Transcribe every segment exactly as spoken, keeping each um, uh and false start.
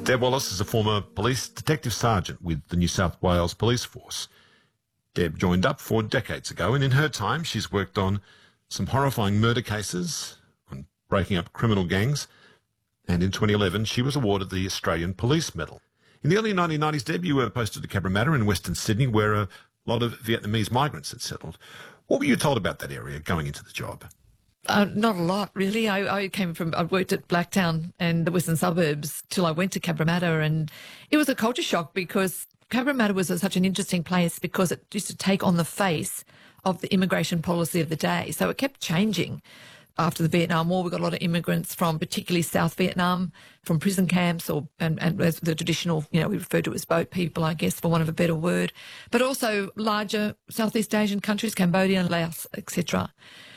Deb Wallace is a former police detective sergeant with the New South Wales Police Force. Deb joined up four decades ago, and in her time she's worked on some horrifying murder cases, on breaking up criminal gangs, and in twenty eleven she was awarded the Australian Police Medal. In the early nineteen nineties, Deb, you were posted to Cabramatta in Western Sydney, where a lot of Vietnamese migrants had settled. What were you told about that area going into the job? Uh, not a lot, really. I, I came from, I worked at Blacktown and the western suburbs till I went to Cabramatta, and it was a culture shock because Cabramatta was a, such an interesting place because it used to take on the face of the immigration policy of the day. So it kept changing. After the Vietnam War, we got a lot of immigrants from particularly South Vietnam, from prison camps, or and, and as the traditional, you know, we refer to as boat people, I guess, for want of a better word, but also larger Southeast Asian countries, Cambodia, Laos, et cetera.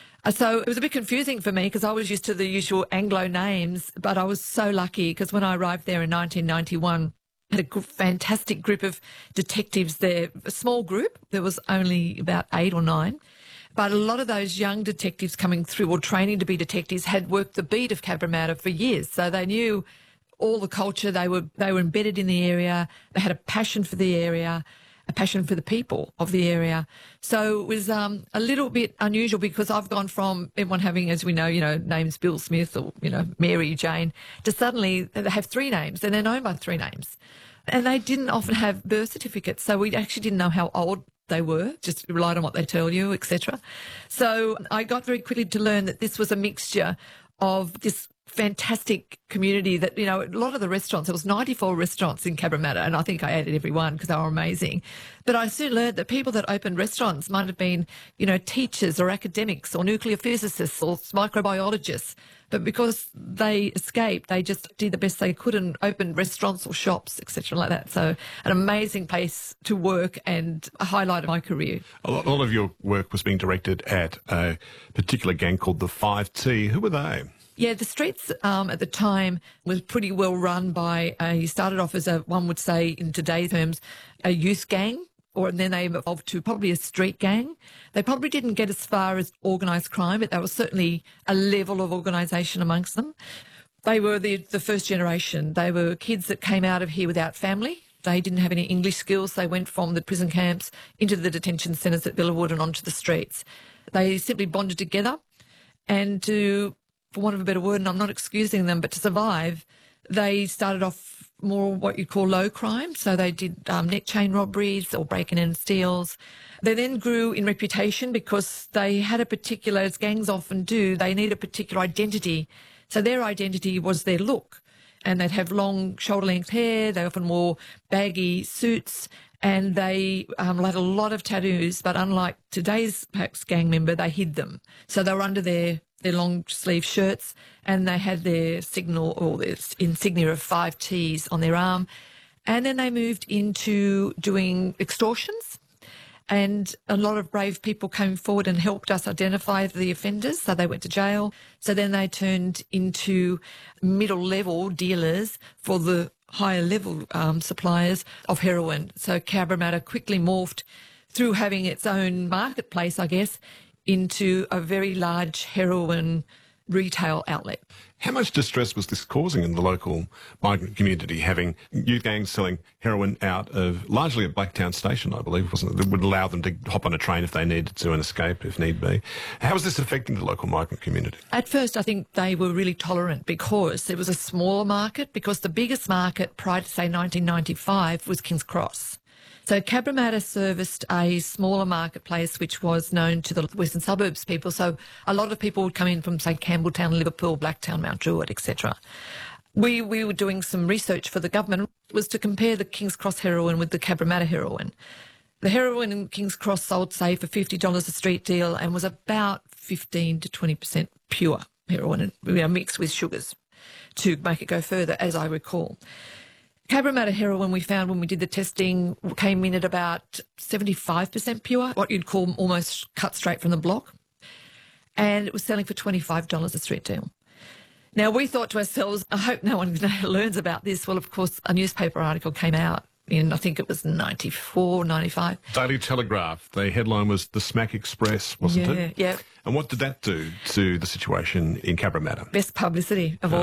So it was a bit confusing for me because I was used to the usual Anglo names, but I was so lucky because when I arrived there in nineteen ninety-one, I had a fantastic group of detectives there, a small group. There was only about eight or nine. But a lot of those young detectives coming through or training to be detectives had worked the beat of Cabramatta for years. So they knew all the culture. They were they were embedded in the area. They had a passion for the area, a passion for the people of the area. So it was um, a little bit unusual because I've gone from everyone having, as we know, you know, names Bill Smith or, you know, Mary Jane, to suddenly they have three names and they're known by three names. And they didn't often have birth certificates, so we actually didn't know how old they were, just relied on what they tell you, et cetera. So I got very quickly to learn that this was a mixture of this fantastic community that, you know, a lot of the restaurants, there was ninety-four restaurants in Cabramatta, and I think I added every one because they were amazing. But I soon learned that people that opened restaurants might have been, you know, teachers or academics or nuclear physicists or microbiologists. But because they escaped, they just did the best they could and opened restaurants or shops, et cetera, like that. So an amazing place to work and a highlight of my career. A lot, a lot of your work was being directed at a particular gang called the five T. Who were they? Yeah, the streets um, at the time was pretty well run by, uh, he started off as a, one would say in today's terms, a youth gang, or and then they evolved to probably a street gang. They probably didn't get as far as organised crime, but there was certainly a level of organisation amongst them. They were the, the first generation. They were kids that came out of here without family. They didn't have any English skills. They went from the prison camps into the detention centres at Villawood and onto the streets. They simply bonded together, and to, for want of a better word, and I'm not excusing them, but to survive, they started off more what you call low crime. So they did um, neck chain robberies or break-in and steals. They then grew in reputation because they had a particular, as gangs often do, they need a particular identity. So their identity was their look. And they'd have long shoulder-length hair. They often wore baggy suits. And they um, had a lot of tattoos, but unlike today's perhaps gang member, they hid them. So they were under their, their long-sleeve shirts, and they had their signal or their insignia of five T's on their arm. And then they moved into doing extortions. And a lot of brave people came forward and helped us identify the offenders, so they went to jail. So then they turned into middle-level dealers for the higher-level um, suppliers of heroin. So Cabramatta quickly morphed through having its own marketplace, I guess, into a very large heroin retail outlet. How much distress was this causing in the local migrant community, having youth gangs selling heroin out of largely at Blacktown Station, I believe, wasn't it? That would allow them to hop on a train if they needed to and escape if need be. How was this affecting the local migrant community? At first, I think they were really tolerant because it was a smaller market, because the biggest market prior to, say, nineteen ninety-five was King's Cross. So Cabramatta serviced a smaller marketplace which was known to the western suburbs people. So a lot of people would come in from, say, Campbelltown, Liverpool, Blacktown, Mount Druitt, et cetera. We, we were doing some research for the government. It was to compare the King's Cross heroin with the Cabramatta heroin. The heroin in King's Cross sold, say, for fifty dollars a street deal and was about fifteen to twenty percent pure heroin, and, you know, mixed with sugars to make it go further, as I recall. Cabramatta heroin, we found when we did the testing, came in at about seventy-five percent pure, what you'd call almost cut straight from the block. And it was selling for twenty-five dollars a street deal. Now, we thought to ourselves, I hope no one learns about this. Well, of course, a newspaper article came out in, I think it was ninety-four, ninety-five. Daily Telegraph, the headline was The Smack Express, wasn't yeah, it? Yeah, And what did that do to the situation in Cabramatta? Best publicity of all.